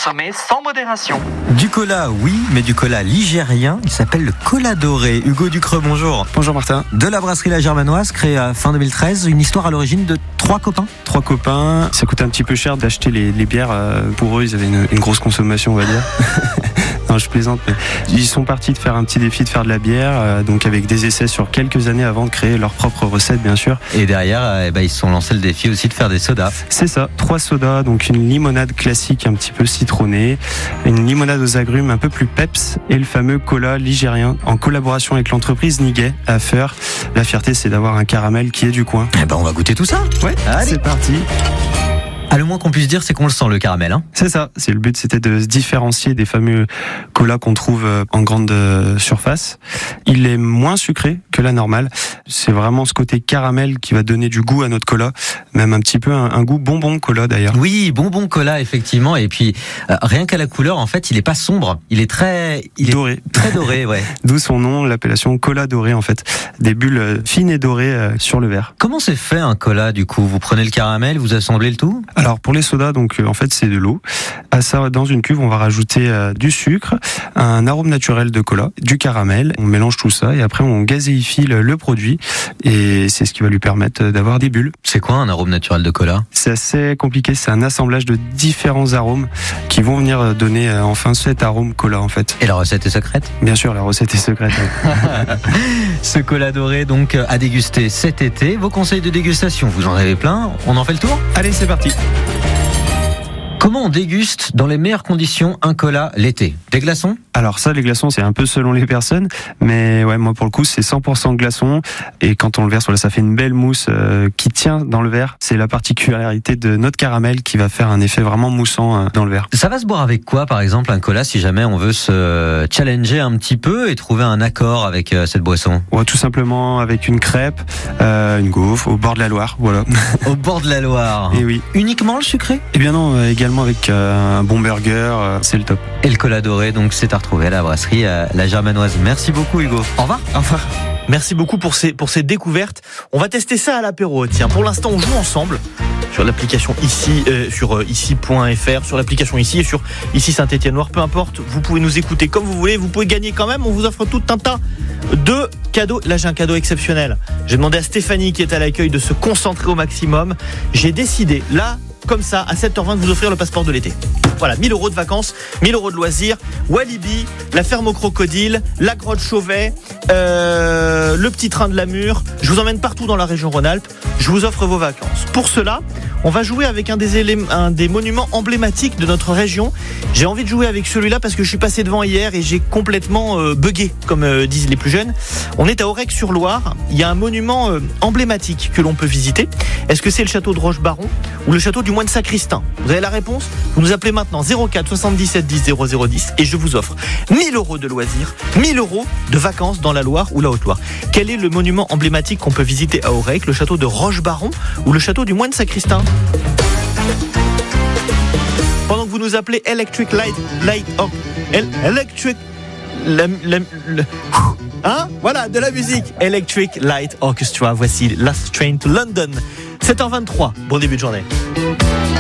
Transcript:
consommer sans modération. Du cola, oui, mais du cola ligérien. Il s'appelle le cola doré. Hugo Ducreux, bonjour. Bonjour Martin. De la brasserie La Germanoise, créée à fin 2013. Une histoire à l'origine de 3 copains. 3 copains. Ça coûtait un petit peu cher d'acheter les bières. Pour eux, ils avaient une grosse consommation, on va dire. Non, je plaisante, mais ils sont partis de faire un petit défi de faire de la bière, donc avec des essais sur quelques années avant de créer leur propre recette, bien sûr. Et derrière, ils se sont lancés le défi aussi de faire des sodas. C'est ça, 3 sodas, donc une limonade classique un petit peu citronnée, une limonade aux agrumes un peu plus peps, et le fameux cola ligérien en collaboration avec l'entreprise Niguet à Feur. La fierté, c'est d'avoir un caramel qui est du coin. On va goûter tout ça. Ouais, allez. C'est parti. Le moins qu'on puisse dire, c'est qu'on le sent, le caramel. C'est ça. Le but, c'était de se différencier des fameux colas qu'on trouve en grande surface. Il est moins sucré que la normale. C'est vraiment ce côté caramel qui va donner du goût à notre cola. Même un petit peu un goût bonbon cola, d'ailleurs. Oui, bonbon cola, effectivement. Et puis, rien qu'à la couleur, en fait, il est pas sombre. Il est doré. Très doré, ouais. D'où son nom, l'appellation cola doré, en fait. Des bulles fines et dorées sur le verre. Comment c'est fait un cola, du coup? Vous prenez le caramel, vous assemblez le tout? Alors pour les sodas, donc en fait c'est de l'eau. À ça, dans une cuve, on va rajouter du sucre, un arôme naturel de cola, du caramel. On mélange tout ça et après on gazéifie le produit et c'est ce qui va lui permettre d'avoir des bulles. C'est quoi un arôme naturel de cola? C'est assez compliqué. C'est un assemblage de différents arômes qui vont venir donner enfin cet arôme cola en fait. Et la recette est secrète? Bien sûr, la recette est secrète. Ce cola doré donc à déguster cet été. Vos conseils de dégustation, vous en avez plein. On en fait le tour? Allez, c'est parti. Comment on déguste dans les meilleures conditions un cola l'été? Des glaçons? Alors ça, les glaçons, c'est un peu selon les personnes, mais ouais, moi pour le coup, c'est 100% glaçons. Et quand on le verse, ça fait une belle mousse qui tient dans le verre. C'est la particularité de notre caramel qui va faire un effet vraiment moussant dans le verre. Ça va se boire avec quoi, par exemple, un cola, si jamais on veut se challenger un petit peu et trouver un accord avec cette boisson? Ouais, tout simplement avec une crêpe, une gaufre, au bord de la Loire, voilà. Au bord de la Loire. Et oui. Uniquement le sucré? Eh bien non, également avec un bon burger, c'est le top. Et le cola doré, donc c'est à retrouver à la brasserie La Germanoise. Merci beaucoup Hugo. Au revoir. Au revoir. Merci beaucoup pour ces découvertes. On va tester ça à l'apéro. Tiens, pour l'instant, on joue ensemble sur l'application ici, sur ici.fr, sur l'application ici et sur ici Saint-Étienne-Loire. Peu importe, vous pouvez nous écouter comme vous voulez. Vous pouvez gagner quand même. On vous offre tout un tas de cadeaux. Là, j'ai un cadeau exceptionnel. J'ai demandé à Stéphanie qui est à l'accueil de se concentrer au maximum. J'ai décidé, là, comme ça, à 7h20, de vous offrir le passeport de l'été. Voilà, 1000 € de vacances, 1000 € de loisirs, Walibi, la ferme au crocodile, la grotte Chauvet, le petit train de la Mure. Je vous emmène partout dans la région Rhône-Alpes. Je vous offre vos vacances. Pour cela, on va jouer avec un des monuments emblématiques de notre région. J'ai envie de jouer avec celui-là parce que je suis passé devant hier et j'ai complètement bugué, comme disent les plus jeunes. On est à Aurec-sur-Loire. Il y a un monument emblématique que l'on peut visiter. Est-ce que c'est le château de Roche-Baron ou le château du moine Sacristain? Vous avez la réponse? Vous nous appelez maintenant 04 77 10 00 10 et je vous offre 1000 € de loisirs, 1000 € de vacances dans la Loire ou la Haute-Loire. Quel est le monument emblématique qu'on peut visiter à Aurec? Le château de Roche-Baron ou le château du moine Sacristain? Pendant que vous nous appelez Electric Light Electric voilà, de la musique. Electric Light Orchestra. Voici Last Train to London. 7h23. Bon début de journée.